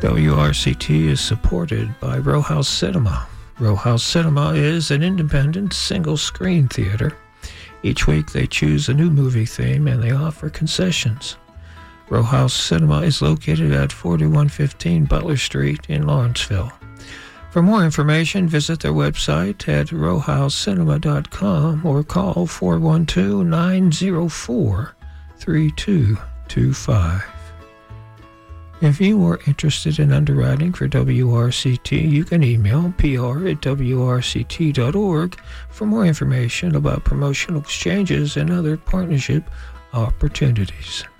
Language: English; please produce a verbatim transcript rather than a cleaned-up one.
W R C T is supported by Row House Cinema. Row House Cinema is an independent single-screen theater. Each week they choose a new movie theme and they offer concessions. Row House Cinema is located at forty-one fifteen Butler Street in Lawrenceville. For more information, visit their website at row house cinema dot com or call four one two, nine zero four, three two two five. If you are interested in underwriting for W R C T, you can email p r at w r c t dot org for more information about promotional exchanges and other partnership opportunities.